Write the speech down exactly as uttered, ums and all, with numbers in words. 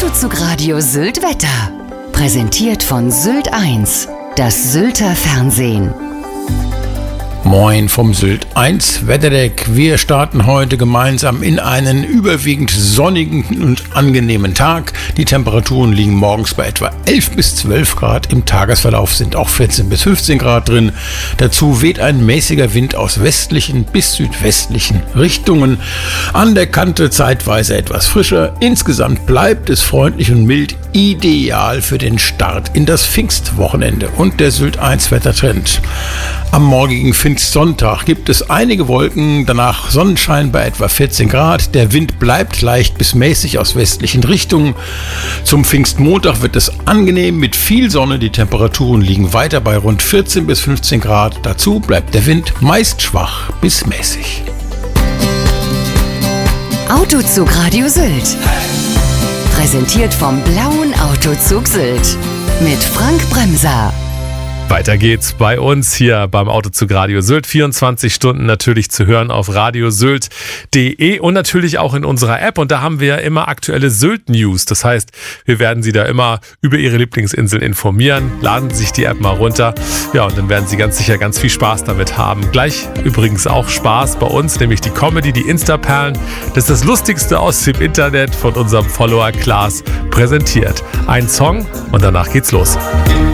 Autozug Radio Sylt Wetter. Präsentiert von Sylt eins, das Sylter Fernsehen. Moin vom Sylt eins Wetterdeck. Wir starten heute gemeinsam in einen überwiegend sonnigen und angenehmen Tag. Die Temperaturen liegen morgens bei etwa elf bis zwölf Grad. Im Tagesverlauf sind auch vierzehn bis fünfzehn Grad drin. Dazu weht ein mäßiger Wind aus westlichen bis südwestlichen Richtungen. An der Kante zeitweise etwas frischer. Insgesamt bleibt es freundlich und mild, ideal für den Start in das Pfingstwochenende. Und der Sylt eins Wettertrend. Am morgigen Pfingstsonntag gibt es einige Wolken, danach Sonnenschein bei etwa vierzehn Grad. Der Wind bleibt leicht bis mäßig aus westlichen Richtungen. Zum Pfingstmontag wird es angenehm mit viel Sonne. Die Temperaturen liegen weiter bei rund vierzehn bis fünfzehn Grad. Dazu bleibt der Wind meist schwach bis mäßig. Autozug Radio Sylt. Präsentiert vom Blauen Autozug Sylt. Mit Frank Bremser. Weiter geht's bei uns hier beim Autozug Radio Sylt. vierundzwanzig Stunden natürlich zu hören auf radiosylt punkt de und natürlich auch in unserer App. Und da haben wir immer aktuelle Sylt-News. Das heißt, wir werden Sie da immer über Ihre Lieblingsinseln informieren. Laden Sie sich die App mal runter. Ja, und dann werden Sie ganz sicher ganz viel Spaß damit haben. Gleich übrigens auch Spaß bei uns, nämlich die Comedy, die Insta-Perlen. Das ist das Lustigste aus dem Internet von unserem Follower Klaas präsentiert. Ein Song und danach geht's los.